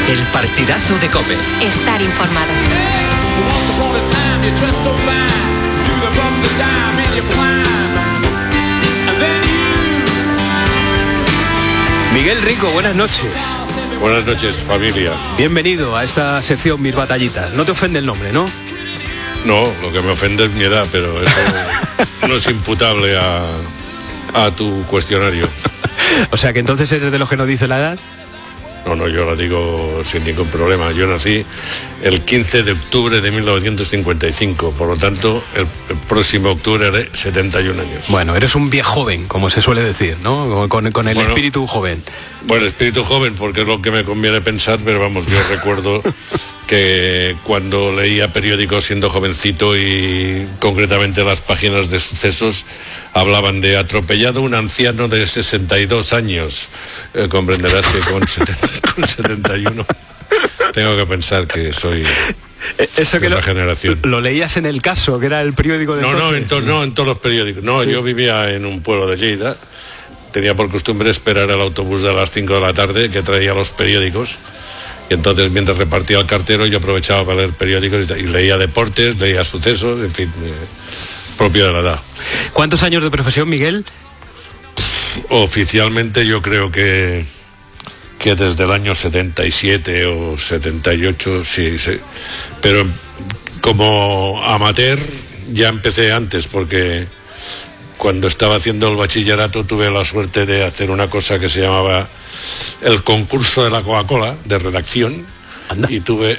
El partidazo de COPE. Estar informado. Miguel Rico, buenas noches. Buenas noches, familia. Bienvenido a esta sección Mis Batallitas. No te ofende el nombre, ¿no? No, lo que me ofende es mi edad, pero eso no es imputable a tu cuestionario. O sea que entonces eres de los que no dice la edad. No, yo la digo sin ningún problema. Yo nací el 15 de octubre de 1955, por lo tanto, el próximo octubre haré 71 años. Bueno, eres un viejo joven, como se suele decir, ¿no? Con el espíritu joven. Bueno, espíritu joven, porque es lo que me conviene pensar, pero vamos, yo recuerdo que cuando leía periódicos siendo jovencito y concretamente las páginas de sucesos, hablaban de atropellado un anciano de 62 años. Comprenderás que con 71 tengo que pensar que soy eso que de la generación. ¿Lo leías en El Caso, que era el periódico de entonces? No, en todos los periódicos. No, sí. Yo vivía en un pueblo de Lleida. Tenía por costumbre esperar el autobús de las 5 de la tarde que traía los periódicos. Y entonces, mientras repartía el cartero, yo aprovechaba para leer periódicos y leía deportes, leía sucesos, en fin, propio de la edad. ¿Cuántos años de profesión, Miguel? Oficialmente yo creo que desde el año 77 o 78, sí. Pero como amateur ya empecé antes, porque cuando estaba haciendo el bachillerato tuve la suerte de hacer una cosa que se llamaba el concurso de la Coca-Cola, de redacción. Anda. Y tuve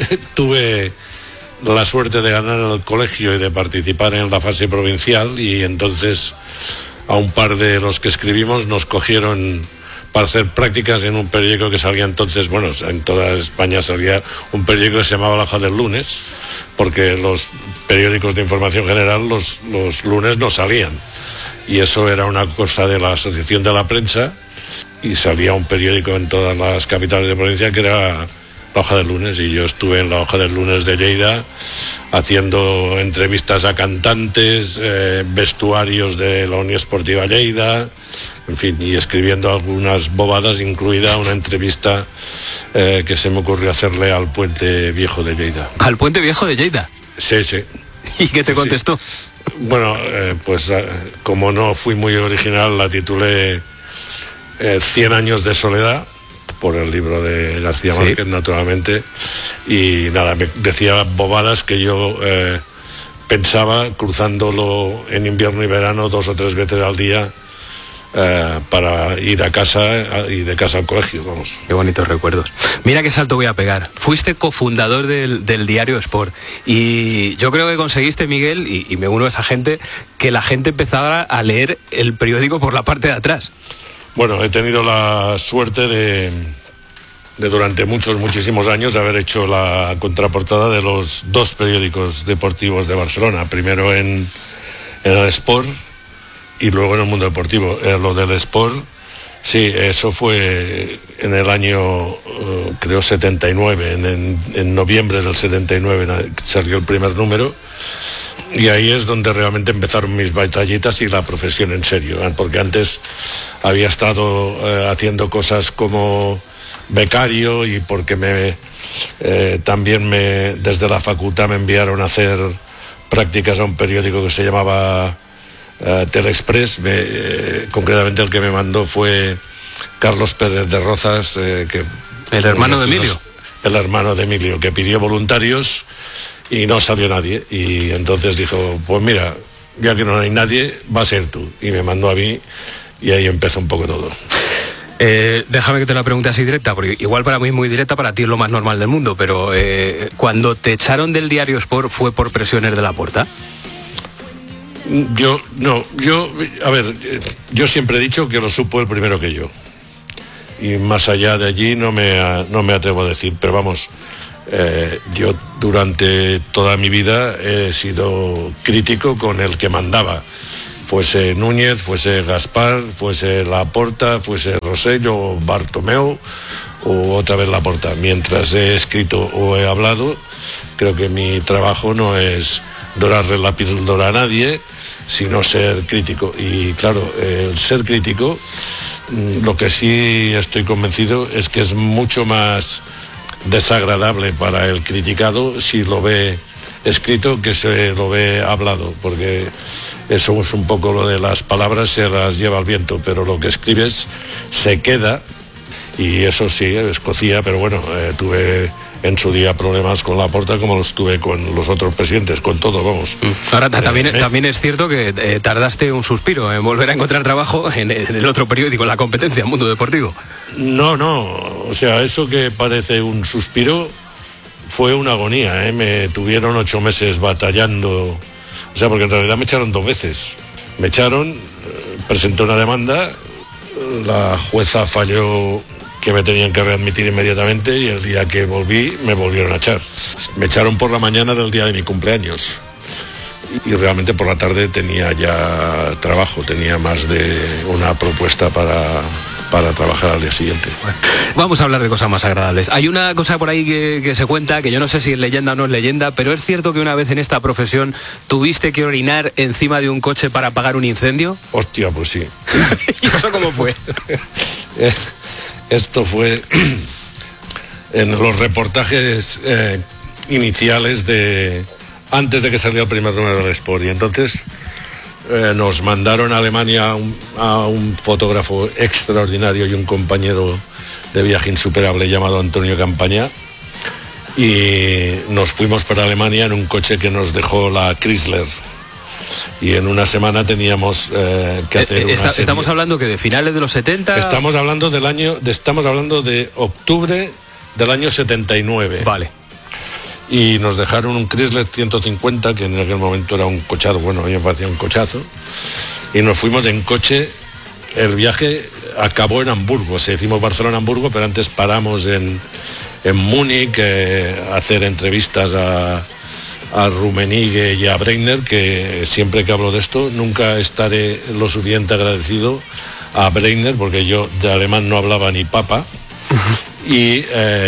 la suerte de ganar en el colegio y de participar en la fase provincial, y entonces a un par de los que escribimos nos cogieron para hacer prácticas en un periódico que salía entonces, bueno, en toda España salía un periódico que se llamaba La Hoja del Lunes, porque los periódicos de información general los lunes no salían, y eso era una cosa de la Asociación de la Prensa, y salía un periódico en todas las capitales de provincia que era La Hoja del Lunes, y yo estuve en La Hoja del Lunes de Lleida haciendo entrevistas a cantantes, vestuarios de la Unión Esportiva Lleida, en fin, y escribiendo algunas bobadas, incluida una entrevista que se me ocurrió hacerle al Puente Viejo de Lleida. ¿Al Puente Viejo de Lleida? Sí. ¿Y qué te contestó? Sí. Bueno, pues como no fui muy original, la titulé 100 años de soledad, por el libro de García Márquez, sí, naturalmente, y nada, me decía bobadas que yo pensaba cruzándolo en invierno y verano 2 o 3 veces al día para ir a casa y de casa al colegio, vamos. Qué bonitos recuerdos. Mira qué salto voy a pegar. Fuiste cofundador del diario Sport, y yo creo que conseguiste, Miguel, y me uno a esa gente, que la gente empezara a leer el periódico por la parte de atrás. Bueno, he tenido la suerte de durante muchísimos años haber hecho la contraportada de los 2 periódicos deportivos de Barcelona, primero en el Sport y luego en el Mundo Deportivo. Lo del Sport, sí, eso fue en el año, creo, 79, en noviembre del 79 salió el primer número. Y ahí es donde realmente empezaron mis batallitas y la profesión en serio, porque antes había estado haciendo cosas como becario, y porque también desde la facultad me enviaron a hacer prácticas a un periódico que se llamaba Telexpress. Concretamente el que me mandó fue Carlos Pérez de Rozas, el hermano de Emilio. El hermano de Emilio, que pidió voluntarios y no salió nadie, y entonces dijo, pues mira, ya que no hay nadie, va a ser tú, y me mandó a mí, y ahí empezó un poco todo. Déjame que te la pregunte así directa, porque igual para mí es muy directa, para ti es lo más normal del mundo, pero cuando te echaron del diario Sport, ¿fue por presiones de Laporta? Yo siempre he dicho que lo supo el primero que yo, y más allá de allí no me atrevo a decir, pero vamos, yo durante toda mi vida he sido crítico con el que mandaba, fuese Núñez, fuese Gaspar, fuese Laporta, fuese Rosell o Bartomeu o otra vez Laporta. Mientras he escrito o he hablado, creo que mi trabajo no es dorarle la píldora a nadie, sino ser crítico. Y claro, el ser crítico, lo que sí estoy convencido es que es mucho más desagradable para el criticado si lo ve escrito que se lo ve hablado, porque eso es un poco lo de las palabras, se las lleva el viento, pero lo que escribes se queda, y eso sí, escocía, pero bueno, tuve en su día problemas con Laporta como los tuve con los otros presidentes, con todo, vamos. Ahora también es cierto que tardaste un suspiro en volver a encontrar trabajo en el otro periódico, en La Competencia, Mundo Deportivo. No, o sea, eso que parece un suspiro fue una agonía, me tuvieron 8 meses batallando, o sea, porque en realidad me echaron 2 veces. Me echaron, presenté una demanda, la jueza falló que me tenían que readmitir inmediatamente, y el día que volví me volvieron a echar. Me echaron por la mañana del día de mi cumpleaños, y realmente por la tarde tenía ya trabajo, tenía más de una propuesta para trabajar al día siguiente. Vamos a hablar de cosas más agradables. Hay una cosa por ahí que se cuenta, que yo no sé si es leyenda o no es leyenda, pero es cierto que una vez en esta profesión tuviste que orinar encima de un coche para apagar un incendio. Hostia, pues sí. ¿Y eso cómo fue? Esto fue en los reportajes iniciales antes de que saliera el primer número del Sport, y entonces nos mandaron a Alemania a un fotógrafo extraordinario y un compañero de viaje insuperable llamado Antonio Campaña, y nos fuimos para Alemania en un coche que nos dejó la Chrysler. Y en una semana teníamos que hacer estamos hablando que de finales de los 70. Estamos hablando de octubre del año 79. Vale. Y nos dejaron un Chrysler 150, que en aquel momento era un cochazo, bueno, a mí me parecía un cochazo, y nos fuimos en coche. El viaje acabó en Hamburgo, hicimos Barcelona-Hamburgo, pero antes paramos en Múnich a hacer entrevistas a Rummenigge y a Breitner, que siempre que hablo de esto nunca estaré lo suficiente agradecido a Breitner, porque yo de alemán no hablaba ni papa. Y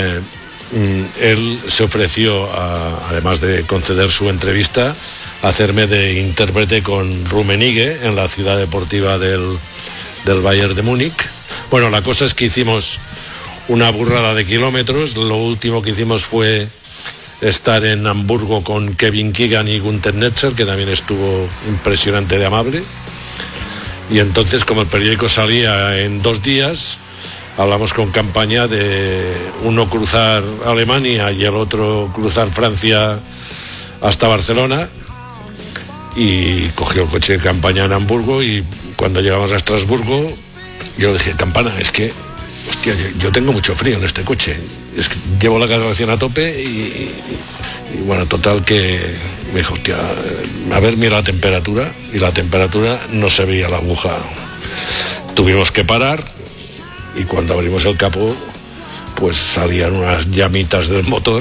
él se ofreció, además de conceder su entrevista, a hacerme de intérprete con Rummenigge en la ciudad deportiva del Bayern de Múnich. Bueno, la cosa es que hicimos una burrada de kilómetros. Lo último que hicimos fue estar en Hamburgo con Kevin Keegan y Günther Netzer, que también estuvo impresionante de amable. Y entonces, como el periódico salía en 2 días, hablamos con Campaña de uno cruzar Alemania y el otro cruzar Francia hasta Barcelona, y cogió el coche de Campaña en Hamburgo, y cuando llegamos a Estrasburgo yo dije: Campana, es que, hostia, yo tengo mucho frío en este coche, es que llevo la calefacción a tope, y bueno, total que me dijo: hostia, a ver, mira la temperatura, y la temperatura no se veía la aguja. Tuvimos que parar, y cuando abrimos el capó, pues salían unas llamitas del motor,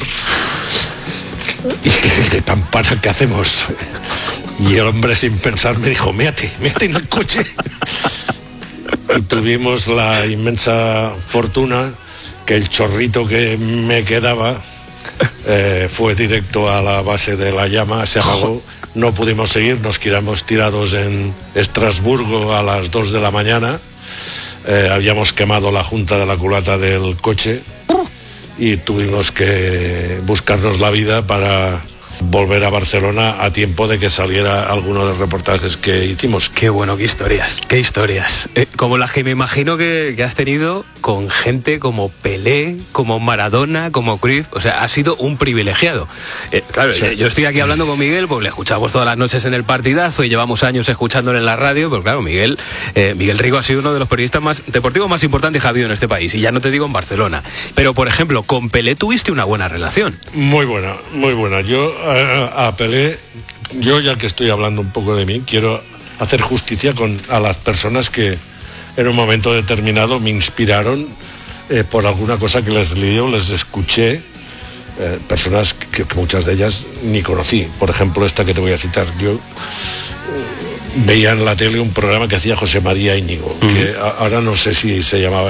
y dije: Campana, ¿qué hacemos? Y el hombre, sin pensar, me dijo: méate en el coche. Y tuvimos la inmensa fortuna que el chorrito que me quedaba fue directo a la base de la llama, se apagó, no pudimos seguir, nos quedamos tirados en Estrasburgo a las 2 de la mañana. Habíamos quemado la junta de la culata del coche y tuvimos que buscarnos la vida para volver a Barcelona a tiempo de que saliera alguno de los reportajes que hicimos. Qué bueno, qué historias. Como las que me imagino que has tenido con gente como Pelé, como Maradona, como Cruyff. O sea, has sido un privilegiado. Claro, sí. Yo estoy aquí hablando con Miguel, pues le escuchamos todas las noches en el partidazo y llevamos años escuchándole en la radio, pero claro, Miguel Rico ha sido uno de los periodistas más deportivos más importantes que ha habido en este país, y ya no te digo en Barcelona. Pero, por ejemplo, con Pelé tuviste una buena relación. Muy buena, muy buena. Yo a Pelé, yo ya que estoy hablando un poco de mí, quiero hacer justicia a las personas que en un momento determinado me inspiraron por alguna cosa que les leí o les escuché, personas que muchas de ellas ni conocí. Por ejemplo, esta que te voy a citar. Yo veía en la tele un programa que hacía José María Íñigo, que ahora no sé si se llamaba